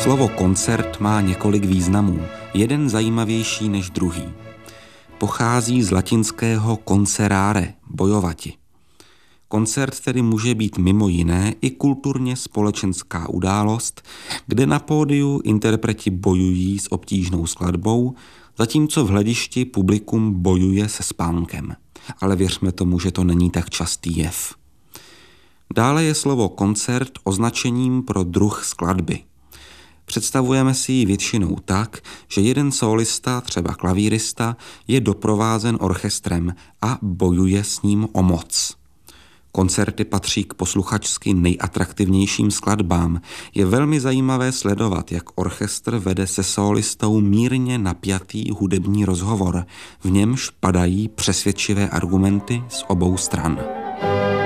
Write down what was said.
Slovo koncert má několik významů, jeden zajímavější než druhý. Pochází z latinského concerare, bojovati. Koncert tedy může být mimo jiné i kulturně společenská událost, kde na pódiu interpreti bojují s obtížnou skladbou, zatímco v hledišti publikum bojuje se spánkem. Ale věřme tomu, že to není tak častý jev. Dále je slovo koncert označením pro druh skladby. Představujeme si ji většinou tak, že jeden sólista, třeba klavírista, je doprovázen orchestrem a bojuje s ním o moc. Koncerty patří k posluchačsky nejatraktivnějším skladbám. Je velmi zajímavé sledovat, jak orchestr vede se sólistou mírně napjatý hudební rozhovor, v němž padají přesvědčivé argumenty z obou stran.